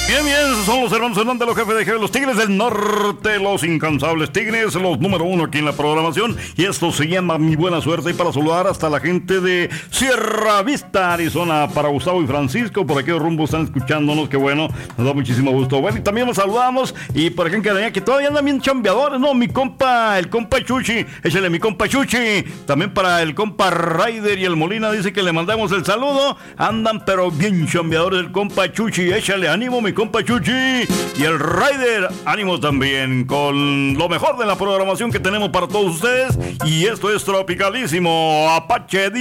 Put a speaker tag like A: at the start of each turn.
A: Bien, bien, esos son los hermanos Hernández, los jefes de jefe, los Tigres del Norte, los incansables Tigres, los número uno aquí en la programación. Y esto se llama Mi Buena Suerte. Y para saludar hasta la gente de Sierra Vista, Arizona, para Gustavo y Francisco, por aquí de rumbo están escuchándonos, qué bueno, nos da muchísimo gusto. Bueno, y también nos saludamos, y por ejemplo, que todavía andan bien chambeadores, ¿no? Mi compa, el compa Chuchi, échale mi compa Chuchi. También para el compa Raider y el Molina, dice que le mandamos el saludo. Andan pero bien chambeadores el compa Chuchi, échale ánimo, mi compa Chuchi. Y el Raider, ánimo también, con lo mejor de la programación que tenemos para todos ustedes. Y esto es Tropicalísimo Apache